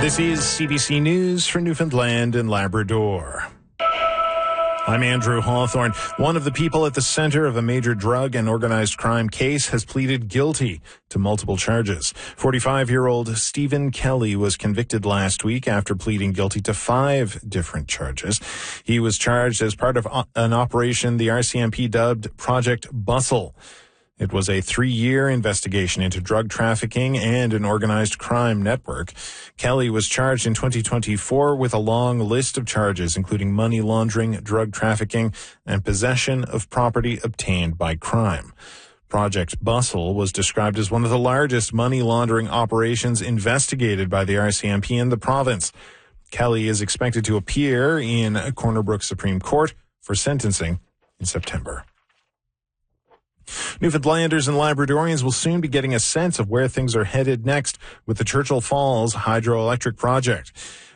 This is CBC News for Newfoundland and Labrador. I'm Andrew Hawthorne. One of the people at the center of a major drug and organized crime case has pleaded guilty to multiple charges. 45-year-old Stephen Kelly was convicted last week after pleading guilty to 5 different charges. He was charged as part of an operation the RCMP dubbed Project Bustle. It was a 3-year investigation into drug trafficking and an organized crime network. Kelly was charged in 2024 with a long list of charges, including money laundering, drug trafficking, and possession of property obtained by crime. Project Bustle was described as one of the largest money laundering operations investigated by the RCMP in the province. Kelly is expected to appear in Corner Brook Supreme Court for sentencing in September. Newfoundlanders and Labradorians will soon be getting a sense of where things are headed next with the Churchill Falls hydroelectric project.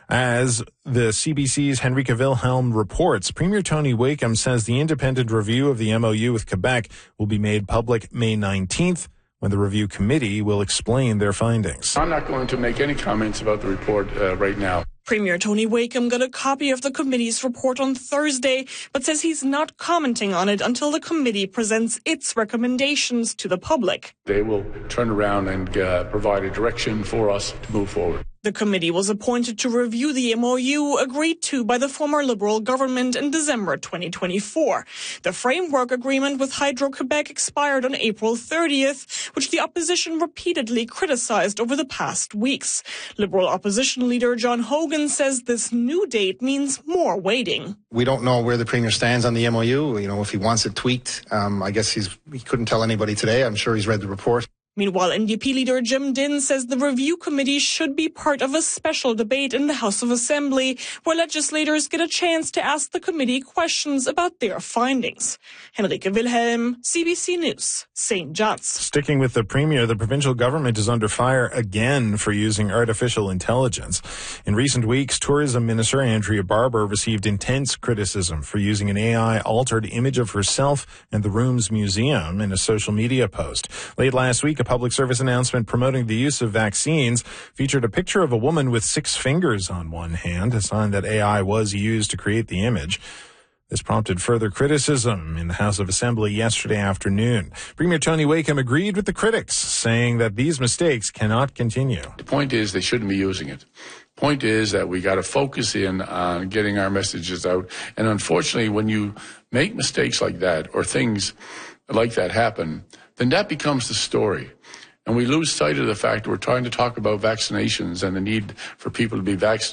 As the CBC's Henrika Wilhelm reports, Premier Tony Wakeham says the independent review of the MOU with Quebec will be made public May 19th, when the review committee will explain their findings. I'm not going to make any comments about the report right now. Premier Tony Wakeham got a copy of the committee's report on Thursday, but says he's not commenting on it until the committee presents its recommendations to the public. They will turn around and provide a direction for us to move forward. The committee was appointed to review the MOU agreed to by the former Liberal government in December 2024. The framework agreement with Hydro-Quebec expired on April 30th, which the opposition repeatedly criticized over the past weeks. Liberal opposition leader John Hogan says this new date means more waiting. We don't know where the Premier stands on the MOU. If he wants it tweaked, I guess he couldn't tell anybody today. I'm sure he's read the report. Meanwhile, NDP leader Jim Dinn says the review committee should be part of a special debate in the House of Assembly where legislators get a chance to ask the committee questions about their findings. Henrika Wilhelm, CBC News, St. John's. Sticking with the Premier, the provincial government is under fire again for using artificial intelligence. In recent weeks, Tourism Minister Andrea Barber received intense criticism for using an AI-altered image of herself and the Rooms Museum in a social media post. Late last week, a public service announcement promoting the use of vaccines featured a picture of a woman with 6 fingers on one hand, a sign that AI was used to create the image. This prompted further criticism in the House of Assembly yesterday afternoon. Premier Tony Wakeham agreed with the critics, saying that these mistakes cannot continue. The point is they shouldn't be using it. The point is that we got to focus in on getting our messages out. And unfortunately, when you make mistakes like that or things like that happen, then that becomes the story. And we lose sight of the fact that we're trying to talk about vaccinations and the need for people to be vaccinated.